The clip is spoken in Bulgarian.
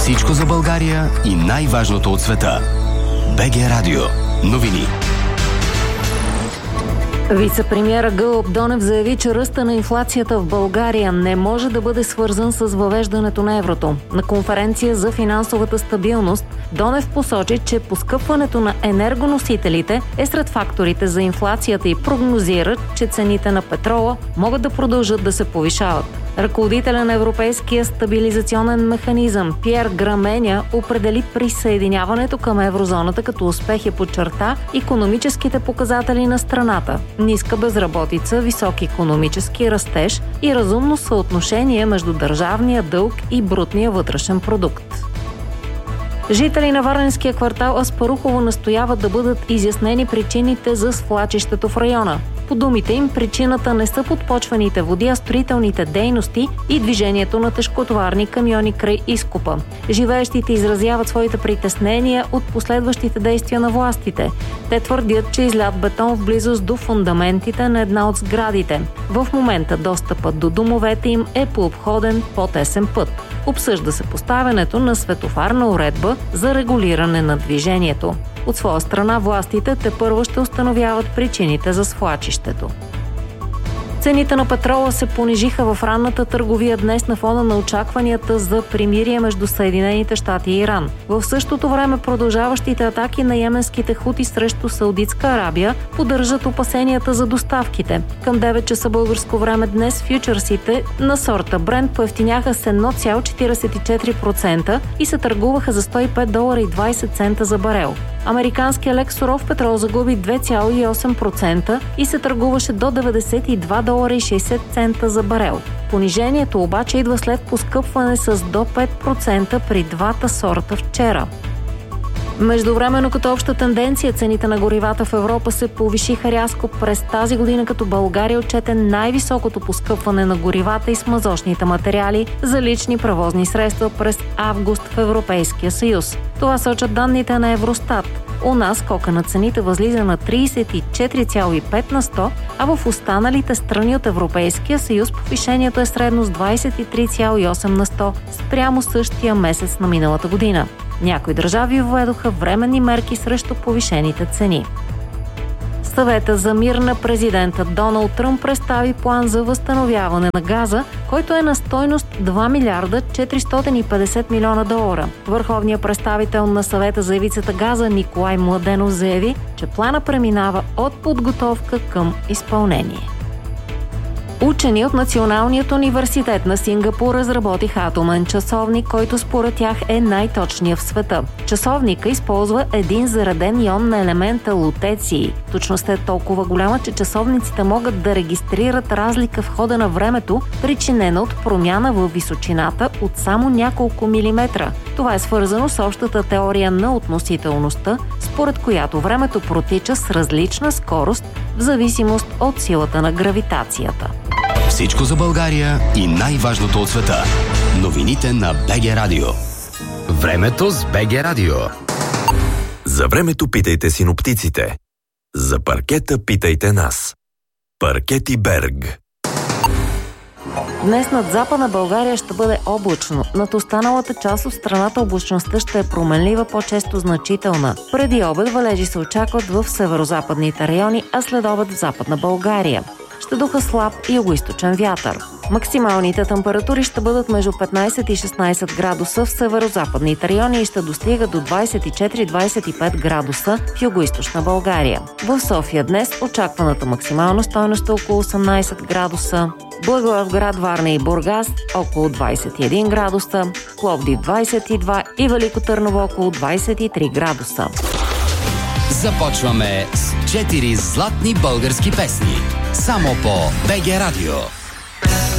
Всичко за България и най-важното от света. БГ Радио. Новини. Вицепремиера Гълъб Донев заяви, че ръста на инфлацията в България не може да бъде свързан с въвеждането на еврото. На конференция за финансовата стабилност Донев посочи, че поскъпването на енергоносителите е сред факторите за инфлацията и прогнозира, че цените на петрола могат да продължат да се повишават. Ръководителя на Европейския стабилизационен механизъм Пиер Граменя определи присъединяването към еврозоната като успех и подчерта икономическите показатели на страната – ниска безработица, висок икономически растеж и разумно съотношение между държавния дълг и брутния вътрешен продукт. Жители на варненския квартал Аспарухово настояват да бъдат изяснени причините за свлачището в района. По думите им, причината не са подпочвените води, а строителните дейности и движението на тежкотоварни камиони край изкопа. Живеещите изразяват своите притеснения от последващите действия на властите. Те твърдят, че излят бетон в близост до фундаментите на една от сградите. В момента достъпът до домовете им е по обходен по-тесен път. Обсъжда се поставянето на светофарна уредба за регулиране на движението. От своя страна властите тепърва ще установяват причините за свлачището. Цените на петрола се понижиха в ранната търговия днес на фона на очакванията за примирие между Съединените щати и Иран. В същото време продължаващите атаки на йеменските хути срещу Саудитска Арабия поддържат опасенията за доставките. Към 9 часа българско време днес фьючерсите на сорта Брент поевтиняха с 1,44% и се търгуваха за $105.20 за барел. Американският лек суров петрол загуби 2,8% и се търгуваше до $92.60 за барел. Понижението обаче идва след поскъпване с до 5% при двата сорта вчера. Междувременно като обща тенденция цените на горивата в Европа се повишиха рязко през тази година, като България отчете най-високото поскъпване на горивата и смазочните материали за лични превозни средства през август в Европейския съюз. Това сочат данните на Евростат. У нас скока на цените възлиза на 34,5%, а в останалите страни от Европейския съюз повишението е средно с 23,8% спрямо същия месец на миналата година. Някои държави въведоха временни мерки срещу повишените цени. Съвета за мир на президента Доналд Тръмп представи план за възстановяване на Газа, който е на стойност $2 милиарда 450 милиона долара. Върховният представител на Съвета за ивицата Газа Николай Младенов заяви, че плана преминава от подготовка към изпълнение. Учени от Националният университет на Сингапур разработиха атомен часовник, който според тях е най-точният в света. Часовника използва един зареден ион на елемента лутеций. Точността е толкова голяма, че часовниците могат да регистрират разлика в хода на времето, причинена от промяна във височината от само няколко милиметра. Това е свързано с общата теория на относителността, според която времето протича с различна скорост в зависимост от силата на гравитацията. Всичко за България и най-важното от света. Новините на БГ Радио. Времето с БГ Радио. За времето питайте синоптиците. За паркета питайте нас. Паркети Берг. Днес над Западна България ще бъде облачно. Над останалата част от страната облачността ще е променлива, по-често значителна. Преди обед валежи се очакват в северозападните райони, а след обед в Западна България. Ще духа слаб югоизточен вятър. Максималните температури ще бъдат между 15 и 16 градуса в северозападните райони и ще достигат до 24-25 градуса в югоизточна България. В София днес очакваната максимална стойност е около 18 градуса. Благоевград, Варна и Бургас около 21 градуса, Пловдив 22 и Велико Търново около 23 градуса. Започваме с 4 златни български песни. Само по БГ Радио.